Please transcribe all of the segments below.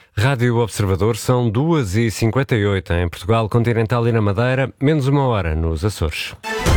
Rádio Observador, são 2h58 em Portugal Continental e na Madeira, menos 1 hora nos Açores.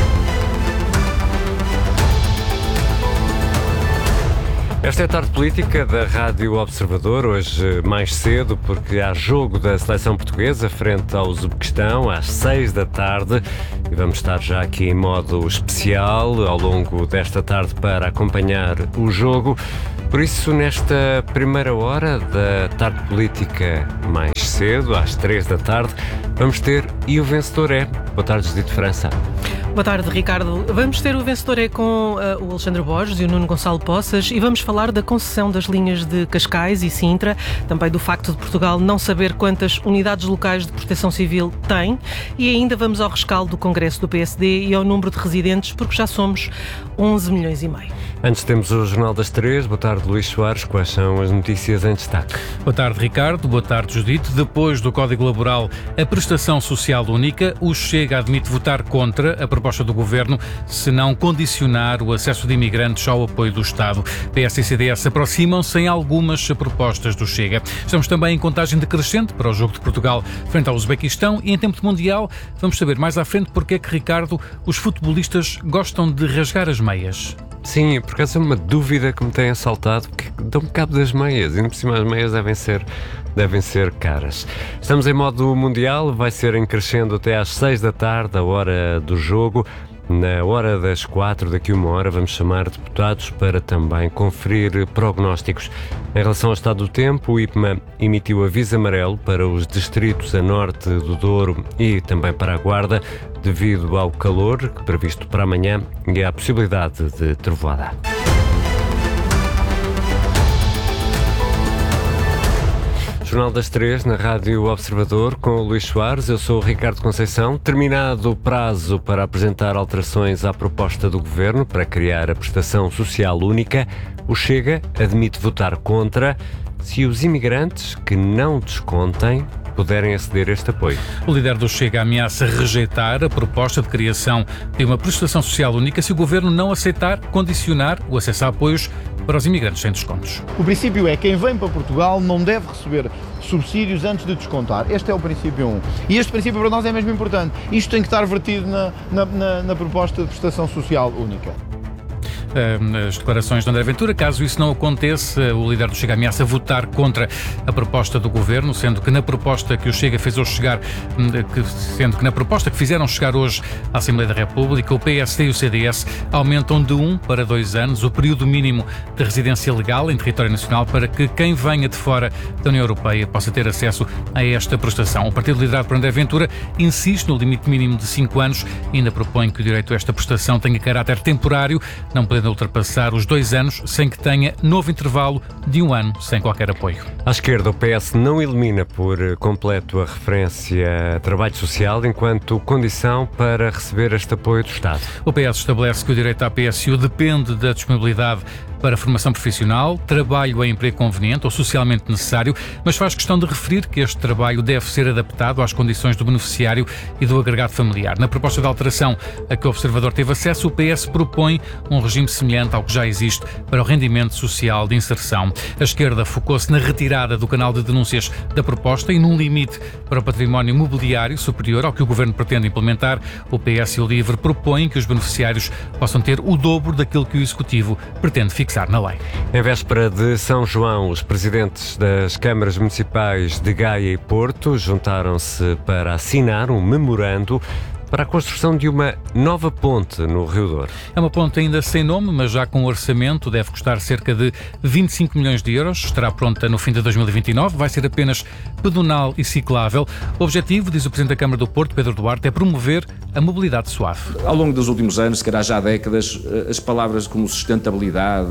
Esta é a tarde política da Rádio Observador, hoje mais cedo, porque há jogo da seleção portuguesa frente ao Uzbequistão às 6 da tarde e vamos estar já aqui em modo especial ao longo desta tarde para acompanhar o jogo. Por isso, nesta primeira hora da tarde política mais cedo, às 3 da tarde, vamos ter E o Vencedor é. Boa tarde, Judite França. Boa tarde, Ricardo. Vamos ter o Vencedor é com o Alexandre Borges e o Nuno Gonçalo Poças e vamos falar da concessão das linhas de Cascais e Sintra, também do facto de Portugal não saber quantas unidades locais de proteção civil tem e ainda vamos ao rescaldo do Congresso do PSD e ao número de residentes, porque já somos 11 milhões e meio. Antes temos o Jornal das 3. Boa tarde, Luís Soares. Quais são as notícias em destaque? Boa tarde, Ricardo. Boa tarde, Judite. Depois do Código Laboral, a prestação social única, o Chega admite votar contra a proposta do Governo se não condicionar o acesso de imigrantes ao apoio do Estado. PS e CDS aproximam-se em algumas propostas do Chega. Estamos também em contagem decrescente para o jogo de Portugal frente ao Uzbequistão e em tempo de Mundial vamos saber mais à frente porque é que, Ricardo, os futebolistas gostam de rasgar as meias. Sim, por acaso é uma dúvida que me tem assaltado, porque dão-me cabo das meias, e por cima as meias devem ser caras. Estamos em modo mundial, vai ser em crescendo até às 6 da tarde, a hora do jogo. Na hora das 4, daqui a 1 hora, vamos chamar deputados para também conferir prognósticos. Em relação ao estado do tempo, o IPMA emitiu aviso amarelo para os distritos a norte do Douro e também para a Guarda, devido ao calor previsto para amanhã e à possibilidade de trovoada. Jornal das 3 na Rádio Observador com o Luís Soares. Eu sou o Ricardo Conceição. Terminado o prazo para apresentar alterações à proposta do Governo para criar a prestação social única, o Chega admite votar contra se os imigrantes que não descontem puderem aceder a este apoio. O líder do Chega ameaça rejeitar a proposta de criação de uma prestação social única se o Governo não aceitar condicionar o acesso a apoios para os imigrantes sem descontos. O princípio é que quem vem para Portugal não deve receber subsídios antes de descontar. Este é o princípio 1. E este princípio para nós é mesmo importante. Isto tem que estar vertido na proposta de prestação social única. As declarações de André Ventura. Caso isso não aconteça, o líder do Chega ameaça votar contra a proposta do Governo, sendo que na proposta que o Chega fez hoje chegar, na proposta que fizeram chegar hoje à Assembleia da República, o PSD e o CDS aumentam de 1 para 2 anos o período mínimo de residência legal em território nacional para que quem venha de fora da União Europeia possa ter acesso a esta prestação. O partido liderado por André Ventura insiste no limite mínimo de 5 anos e ainda propõe que o direito a esta prestação tenha caráter temporário, não podendo ultrapassar os 2 anos sem que tenha novo intervalo de 1 ano sem qualquer apoio. À esquerda, o PS não elimina por completo a referência a trabalho social enquanto condição para receber este apoio do Estado. O PS estabelece que o direito à PSU depende da disponibilidade para formação profissional, trabalho em emprego conveniente ou socialmente necessário, mas faz questão de referir que este trabalho deve ser adaptado às condições do beneficiário e do agregado familiar. Na proposta de alteração a que o Observador teve acesso, o PS propõe um regime semelhante ao que já existe para o rendimento social de inserção. A esquerda focou-se na retirada do canal de denúncias da proposta e num limite para o património mobiliário superior ao que o Governo pretende implementar. O PS e o LIVRE propõem que os beneficiários possam ter o dobro daquilo que o Executivo pretende fixar na lei. Em véspera de São João, os presidentes das câmaras municipais de Gaia e Porto juntaram-se para assinar um memorando para a construção de uma nova ponte no Rio Douro. É uma ponte ainda sem nome, mas já com orçamento, deve custar cerca de 25 milhões de euros. Estará pronta no fim de 2029, vai ser apenas pedonal e ciclável. O objetivo, diz o Presidente da Câmara do Porto, Pedro Duarte, é promover a mobilidade suave. Ao longo dos últimos anos, se calhar já há décadas, as palavras como sustentabilidade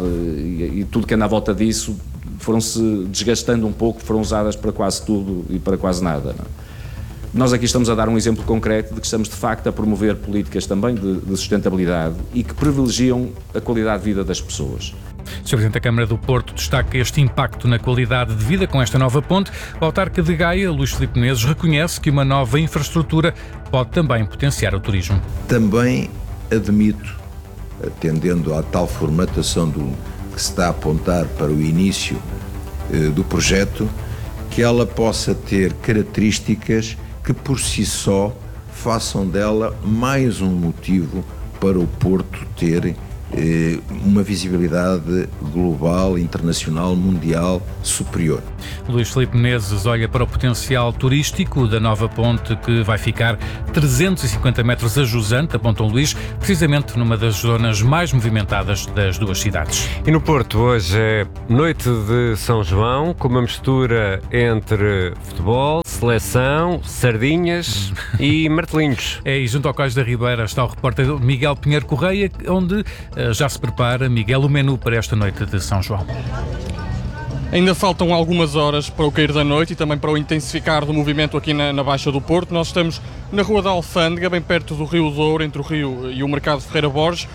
e tudo que anda à volta disso foram-se desgastando um pouco, foram usadas para quase tudo e para quase nada, não é? Nós aqui estamos a dar um exemplo concreto de que estamos de facto a promover políticas também de sustentabilidade e que privilegiam a qualidade de vida das pessoas. O Sr. Presidente da Câmara do Porto destaca este impacto na qualidade de vida com esta nova ponte. O autarca de Gaia, Luís Filipe Menezes, reconhece que uma nova infraestrutura pode também potenciar o turismo. Também admito, atendendo à tal formatação que se está a apontar para o início do projeto, que ela possa ter características que por si só façam dela mais um motivo para o Porto ter uma visibilidade global, internacional, mundial superior. Luís Filipe Menezes olha para o potencial turístico da nova ponte que vai ficar 350 metros a jusante, apontam Luís, precisamente numa das zonas mais movimentadas das duas cidades. E no Porto hoje é noite de São João, com uma mistura entre futebol, seleção, sardinhas e martelinhos. E junto ao Cais da Ribeira está o repórter Miguel Pinheiro Correia, onde já se prepara, Miguel, o menu para esta noite de São João. Ainda faltam algumas horas para o cair da noite e também para o intensificar do movimento aqui na Baixa do Porto. Nós estamos na Rua da Alfândega, bem perto do Rio Douro, entre o Rio e o Mercado Ferreira Borges.